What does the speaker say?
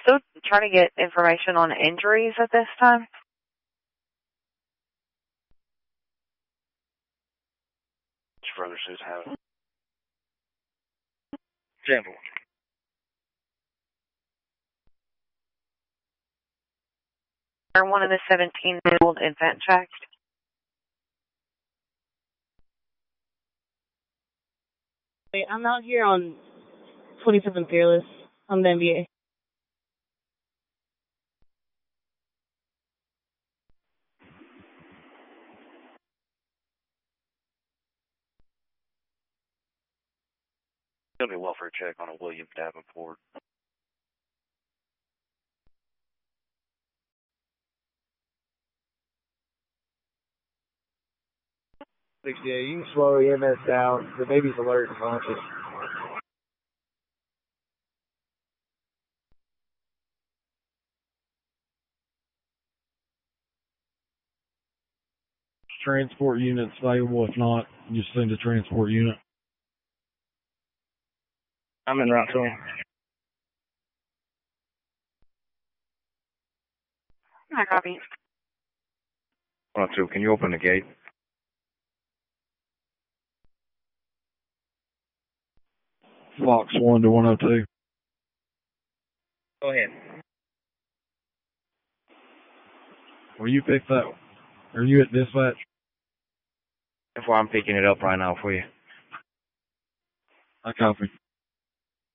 still trying to get information on injuries at this time. Further says have it. Example. Or one of the 17-year-old infant checked. I'm out here on 27 Fearless. I'm the NBA. It'll be a welfare check on a William Davenport. Yeah, you can slow EMS down. The baby's alert and conscious. Transport units available. If not, just send a transport unit. I'm en route to him. I copy. 102, can you open the gate? Fox 1 to 102. Go ahead. Will you pick that? Are you at dispatch? That's why I'm picking it up right now for you. I copy.